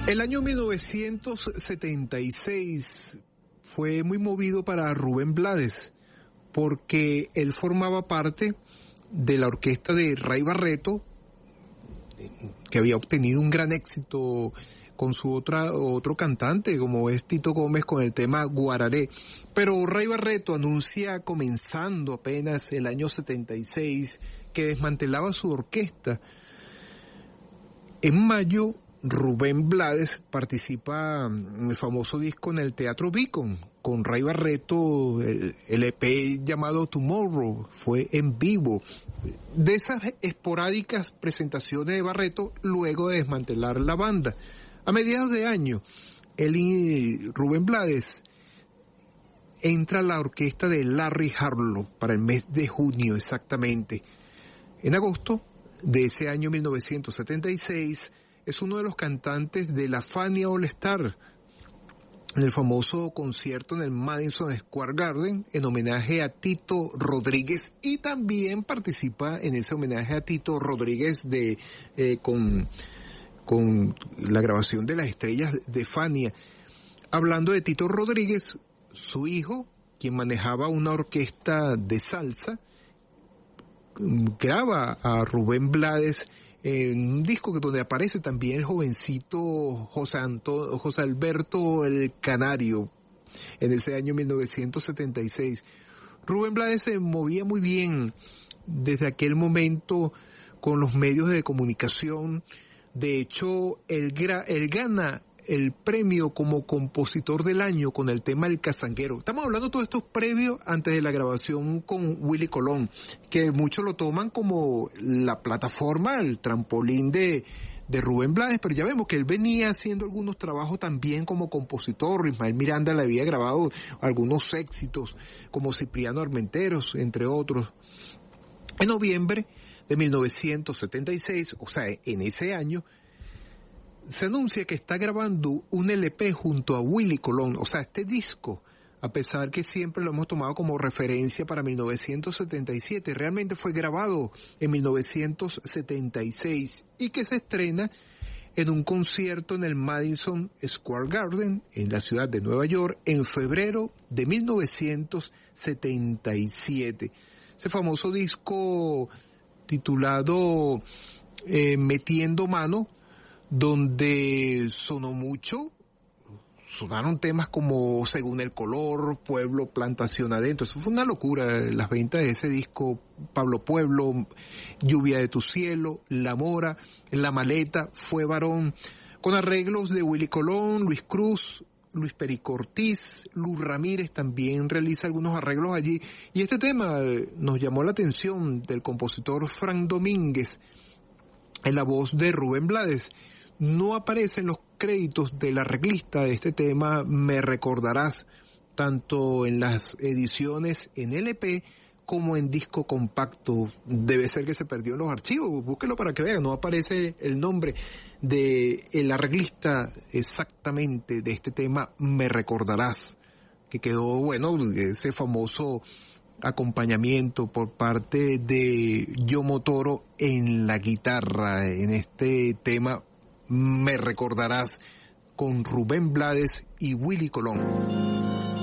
El año 1976 fue muy movido para Rubén Blades, porque él formaba parte de la orquesta de Ray Barretto, que había obtenido un gran éxito con su otro cantante, como es Tito Gómez, con el tema Guararé. Pero Ray Barretto anuncia, comenzando apenas el año 76, que desmantelaba su orquesta. En mayo, Rubén Blades participa en el famoso disco en el Teatro Beacon, con Ray Barretto. El EP llamado Tomorrow fue en vivo. De esas esporádicas presentaciones de Barretto, luego de desmantelar la banda. A mediados de año, Rubén Blades entra a la orquesta de Larry Harlow para el mes de junio exactamente. En agosto de ese año 1976, es uno de los cantantes de la Fania All Star, en el famoso concierto en el Madison Square Garden, en homenaje a Tito Rodríguez, y también participa en ese homenaje a Tito Rodríguez con la grabación de Las Estrellas de Fania. Hablando de Tito Rodríguez, su hijo, quien manejaba una orquesta de salsa, graba a Rubén Blades en un disco donde aparece también el jovencito José Alberto el Canario, en ese año 1976. Rubén Blades se movía muy bien desde aquel momento con los medios de comunicación. De hecho, él gana el premio como compositor del año con el tema El Cazanguero. Estamos hablando de todos estos previos antes de la grabación con Willy Colón, que muchos lo toman como la plataforma, el trampolín de Rubén Blades, pero ya vemos que él venía haciendo algunos trabajos también como compositor. Ismael Miranda le había grabado algunos éxitos, como Cipriano Armenteros, entre otros. En noviembre de 1976, o sea, en ese año, se anuncia que está grabando un LP junto a Willy Colón. O sea, este disco, a pesar que siempre lo hemos tomado como referencia para 1977, realmente fue grabado en 1976 y que se estrena en un concierto en el Madison Square Garden, en la ciudad de Nueva York, en febrero de 1977. Ese famoso disco titulado Metiendo Mano, donde sonaron temas como Según el Color, Pueblo, Plantación Adentro. Eso fue una locura, las ventas de ese disco. Pablo Pueblo, Lluvia de tu Cielo, La Mora, La Maleta, Fue Varón, con arreglos de Willy Colón, Luis Cruz, Luis Perico Ortiz, Luz Ramírez también realiza algunos arreglos allí. Y este tema nos llamó la atención del compositor Frank Domínguez, en la voz de Rubén Blades. No aparece en los créditos del arreglista de este tema, Me Recordarás, tanto en las ediciones en LP como en disco compacto. Debe ser que se perdió en los archivos, búsquelo para que vean, no aparece el nombre de el arreglista exactamente de este tema, Me Recordarás, que quedó, bueno, ese famoso acompañamiento por parte de Yomo Toro en la guitarra, en este tema Me Recordarás, con Rubén Blades y Willy Colón.